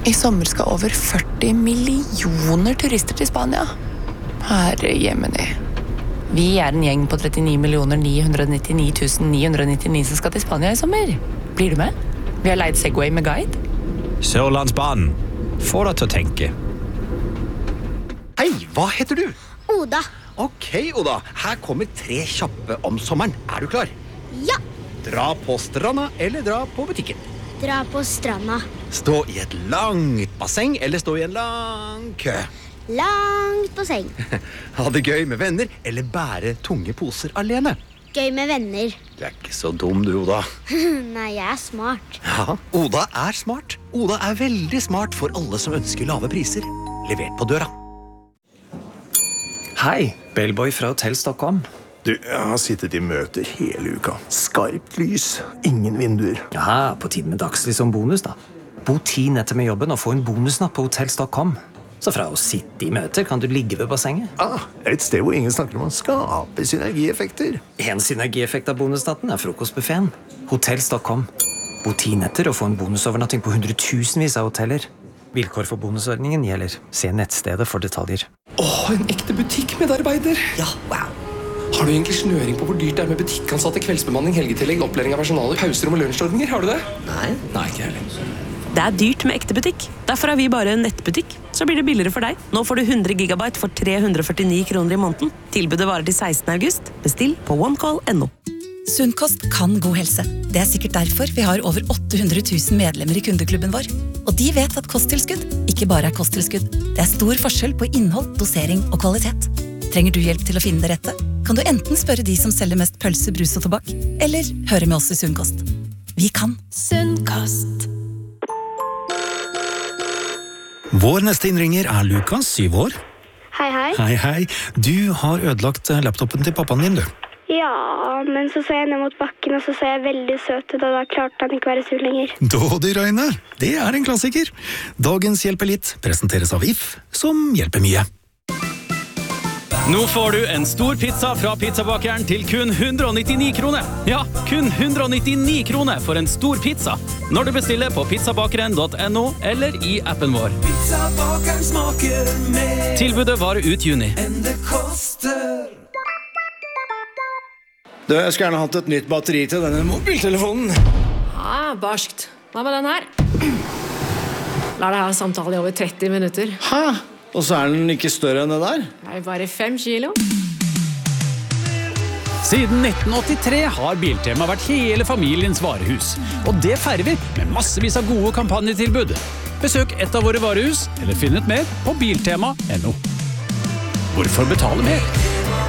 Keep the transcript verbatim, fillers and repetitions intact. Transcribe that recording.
I sommer skal over førti millioner turister til Spania. Herre Jemini. Vi er en gjeng på trettioni millioner ni hundre nittini tusen ni hundre nittini som skal til Spania I sommer. Blir du med? Vi har leid Segway med guide. Sørlandsbanen. Få deg til å tenke. Hei, hva heter du? Oda. Ok, Oda. Her kommer tre kjappe om sommeren. Er du klar? Ja. Dra på stranda eller dra på butikken? Dra på stranda. Stå I et langt basseng eller stå I en lang kø? Langt basseng. Ha det gøy med venner eller bære tunge poser alene? Gøy med venner. Du er ikke så dum du, Oda. Nei, jeg er smart. Ja, Oda er smart. Oda er veldig smart for alle som ønsker lave priser. Levert på døra. Hei, Bellboy fra Hotel Stockholm. Du, jeg har sittet I møter hele uka. Skarpt lys, ingen vinduer. Ja, på tiden med dagslys som bonus da. Bo ti netter med jobben og få en bonusnatt på Hotel Stockholm. Så fra å sitte I møter kan du ligge ved bassenget. Ah, et sted hvor ingen snakker om å skape synergieffekter. En synergieffekt av bonusnatten er frokostbuffeten. Hotel Stockholm. Bo ti netter og få en bonusovernatting på hundretusenvis av hoteller. Vilkår for bonusordningen gjelder. Se nettstedet for detaljer. Åh, en ekte butikkmedarbeider. Ja, wow. Har du egentlig snøring på hvor dyrt det er med butikkansatte, kveldsbemanning, helgetillegg, opplæring av personalet, pauserom og lunsjordninger? Har du det? Nei. Nei, ikke heller. Det er dyrt med ekte butikk. Derfor er vi bare en nettbutikk. Så blir det billigere for deg. Nå får du hundre gigabyte for tre hundre førtini kroner I måneden. Tilbudet varer til sekstende august. Bestill på onecall punktum no. Sunnkost kan god helse. Det er sikkert derfor vi har over åtte hundre tusen medlemmer I kundeklubben vår. Og de vet at kosttilskudd ikke bare er kosttilskudd. Det er stor forskjell på innhold, dosering og kvalitet. Trenger du hjelp til å finne det rette? Kan du enten spørre de som selger mest pølse, brus og tobakk, eller høre med oss I Sunnkost. Vi kan. Sunnkost. Vår neste innringer er Lukas, syv år. Hei, hei. Hei, hei. Du har ødelagt laptopen til pappaen din, du. Ja, men så så jeg ned mot bakken, og så så jeg veldig søt ut, og da klarte han ikke være sur lenger. Dådig, Røyne. Det er en klassiker. Dagens Hjelper litt presenteres av If, som hjelper mye. Nå får du en stor pizza fra pizzabakeren til kun hundre nittini kroner. Ja, kun hundre nittini kroner for en stor pizza. Når du bestiller på pizzabakeren punktum no eller I appen vår. Pizzabakeren smaker mer Tilbudet varer ut juni. enn det koster. Du, jeg skulle gjerne hatt et nytt batteri til denne mobiltelefonen. Ja, barskt. Hva med den her? La deg ha samtale I over tretti minutter. Hæ? Og så er den ikke større enn det der? Det er bare fem kilo. Siden nitten åttitre har Biltema vært hele familiens varehus. Og det feirer vi med massevis av gode kampanjetilbud. Besøk et av våre varehus, eller finn ut mer på biltema punktum no. Hvorfor betale mer?